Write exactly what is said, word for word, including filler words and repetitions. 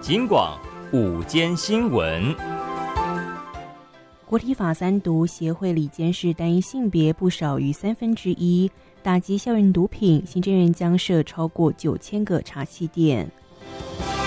警广午间新闻。 国体法三毒协会理监事单一性别不少于三分之一，打击校园毒品，行政院将设超过九千个查缉点。